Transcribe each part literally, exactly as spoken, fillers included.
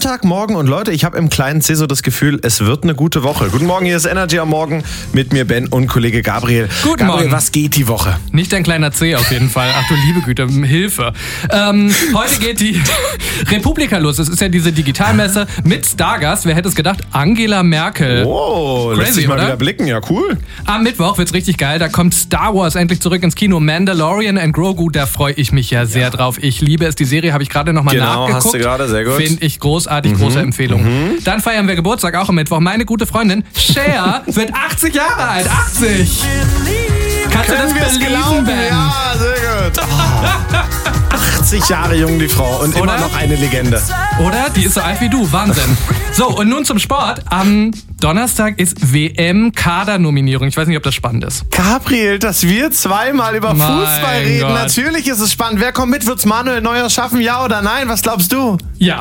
Montagmorgen und Leute, ich habe im kleinen C so das Gefühl, es wird eine gute Woche. Guten Morgen, hier ist Energy am Morgen mit mir Ben und Kollege Gabriel. Guten Gabriel, Morgen. was geht die Woche? Nicht ein kleiner C auf jeden Fall. Ach du liebe Güte, Hilfe. Ähm, heute geht die Republika los. Es ist ja diese Digitalmesse mit Stargast. Wer hätte es gedacht? Angela Merkel. Oh, Crazy, lässt sich mal oder? wieder blicken. Ja, cool. Am Mittwoch wird's richtig geil. Da kommt Star Wars endlich zurück ins Kino. Mandalorian and Grogu, da freue ich mich ja sehr drauf. Ich liebe es. Die Serie habe ich gerade nochmal Genau, nachgeguckt. hast du gerade, sehr gut. Finde ich großartig, Mhm. große Empfehlung. Mhm. Dann feiern wir Geburtstag auch am Mittwoch. Meine gute Freundin Cher wird achtzig Jahre alt. achtzig! Kannst du das Können wir es belieben, glauben? Ben? Ja, sehr gut. Oh. achtzig Jahre jung, die Frau. Und Oder? immer noch eine Legende. Oder? Die ist so alt wie du. Wahnsinn. So, und nun zum Sport. Am Donnerstag ist W M-Kadernominierung. Ich weiß nicht, ob das spannend ist. Gabriel, dass wir zweimal über Mein Fußball reden. Gott. Natürlich ist es spannend. Wer kommt mit? Wird's Manuel Neuer schaffen? Ja oder nein? Was glaubst du? Ja.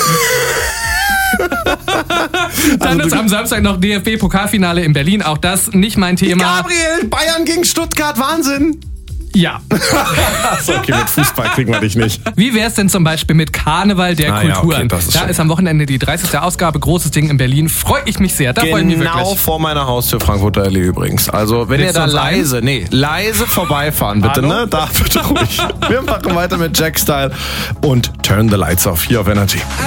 Dann Also ist du- am Samstag noch D F B-Pokalfinale in Berlin. Auch das nicht mein Thema. Gabriel, Bayern gegen Stuttgart, Wahnsinn. Ja. Achso, okay, mit Fußball kriegen wir dich nicht. Wie wär's denn zum Beispiel mit Karneval der Ah ja, Kulturen? okay, das ist da schön. ist am Wochenende die dreißigste Ausgabe. Großes Ding in Berlin. Freue ich mich sehr. Da freue ich mich Genau wirklich. vor meiner Haustür Frankfurter Allee übrigens. Also wenn Willst ihr da du uns ein? leise, nee, leise vorbeifahren bitte, Hallo? ne? Da bitte ruhig. Wir machen weiter mit Jack Style und Turn the Lights Off hier auf Energy.